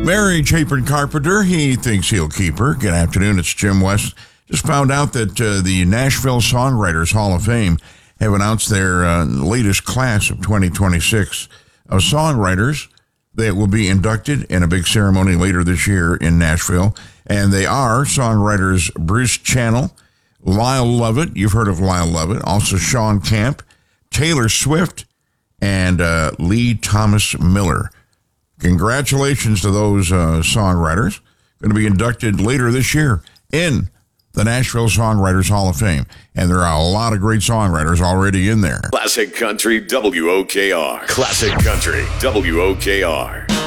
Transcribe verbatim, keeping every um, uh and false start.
Mary Chapin Carpenter, he thinks he'll keep her. Good afternoon, it's Jim West. Just found out that uh, the Nashville Songwriters Hall of Fame have announced their uh, latest class of twenty twenty-six of songwriters that will be inducted in a big ceremony later this year in Nashville. And they are songwriters Bruce Channel, Lyle Lovett, you've heard of Lyle Lovett, also Sean Camp, Taylor Swift, and uh, Lee Thomas Miller. Congratulations to those uh, songwriters. Going to be inducted later this year in the Nashville Songwriters Hall of Fame. And there are a lot of great songwriters already in there. Classic Country W O K R. Classic Country W O K R.